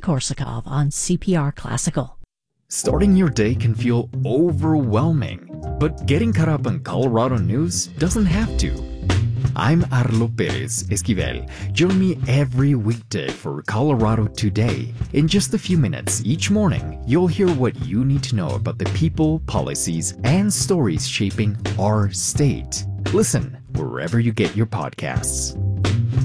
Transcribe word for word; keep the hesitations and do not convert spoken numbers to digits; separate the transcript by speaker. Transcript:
Speaker 1: Korsakov on C P R Classical.
Speaker 2: Starting your day can feel overwhelming, but getting caught up on Colorado news doesn't have to. I'm Arlo Perez Esquivel. Join me every weekday for Colorado Today. In just a few minutes each morning, you'll hear what you need to know about the people, policies, and stories shaping our state. Listen wherever you get your podcasts.